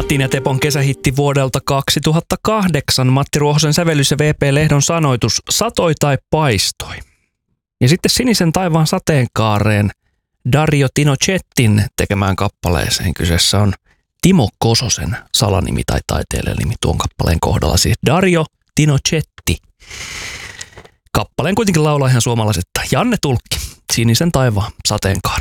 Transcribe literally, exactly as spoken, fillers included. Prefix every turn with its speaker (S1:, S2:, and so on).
S1: Matin ja Tepon kesähitti vuodelta kaksituhattakahdeksan. Matti Ruohosen sävellys ja V P Lehdon sanoitus satoi tai paistoi. Ja sitten Sinisen taivaan sateenkaareen Dario Tinocettin tekemään kappaleeseen. Kyseessä on Timo Kososen salanimi tai taiteilijanimi tuon kappaleen kohdalla. Siis Dario Tinocetti. Kappaleen kuitenkin laulaa ihan suomalaiset Janne Tulkki. Sinisen taivaan sateenkaari.